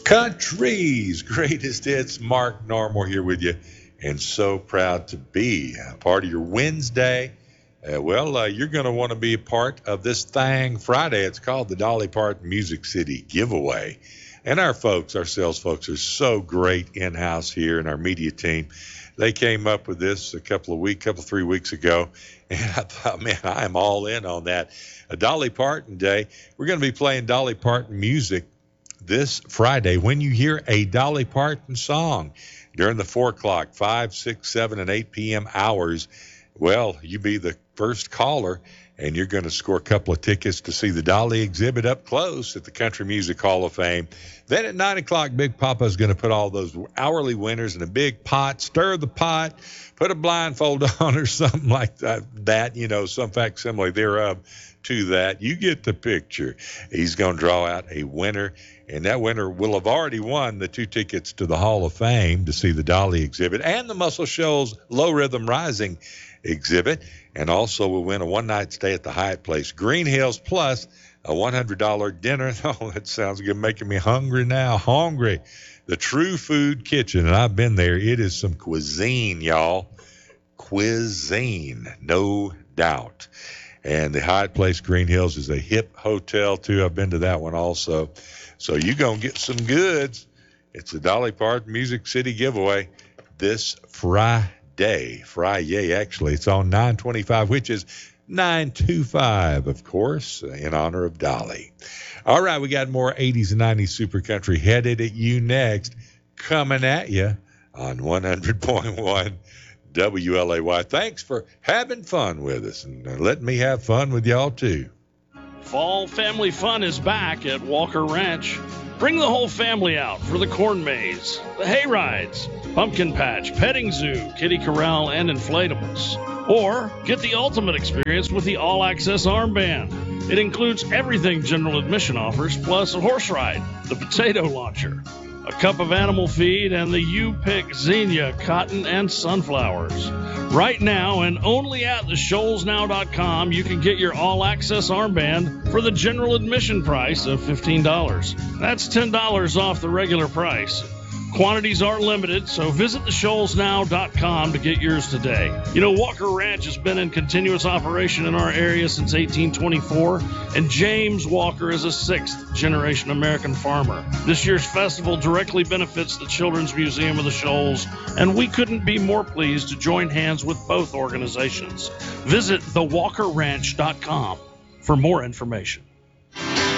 Country's greatest hits. Mark Narmore here with you, and so proud to be a part of your Wednesday. You're going to want to be a part of this thing Friday. It's called the Dolly Parton Music City Giveaway. And our sales folks are so great in-house here in our media team. They came up with this 3 weeks ago. And I thought, man, I am all in on that. A Dolly Parton day. We're going to be playing Dolly Parton music this Friday. When you hear a Dolly Parton song during the 4 o'clock, 5, 6, 7, and 8 p.m. hours, well, you be the first caller, and you're going to score a couple of tickets to see the Dolly exhibit up close at the Country Music Hall of Fame. Then at 9 o'clock, Big Papa's going to put all those hourly winners in a big pot, stir the pot, put a blindfold on or something like that, some facsimile thereof to that. You get the picture. He's going to draw out a winner, and that winner will have already won the 2 tickets to the Hall of Fame to see the Dolly exhibit and the Muscle Shoals Low Rhythm Rising exhibit, and also will win a one-night stay at the Hyatt Place Green Hills plus a $100 dinner. Oh, that sounds good, making me hungry now. Hungry. The True Food Kitchen, and I've been there. It is some cuisine, y'all. Cuisine, no doubt. And the Hyatt Place Green Hills is a hip hotel, too. I've been to that one also. So you're going to get some goods. It's the Dolly Parton Music City giveaway this Friday, actually. It's on 925, which is 925, of course, in honor of Dolly. All right, we got more 80s and 90s super country headed at you next, coming at you on 100.1 WLAY. Thanks for having fun with us, and letting me have fun with y'all, too. Fall family fun is back at Walker Ranch. Bring the whole family out for the corn maze, the hay rides, pumpkin patch, petting zoo, kiddie corral, and inflatables. Or get the ultimate experience with the all-access armband. It includes everything general admission offers, plus a horse ride, the potato launcher, a cup of animal feed, and the U-Pick Xenia cotton and sunflowers. Right now, and only at theshoalsnow.com, you can get your all-access armband for the general admission price of $15. That's $10 off the regular price. Quantities are limited, so visit theshoalsnow.com to get yours today. Walker Ranch has been in continuous operation in our area since 1824, and James Walker is a 6th-generation American farmer. This year's festival directly benefits the Children's Museum of the Shoals, and we couldn't be more pleased to join hands with both organizations. Visit thewalkerranch.com for more information.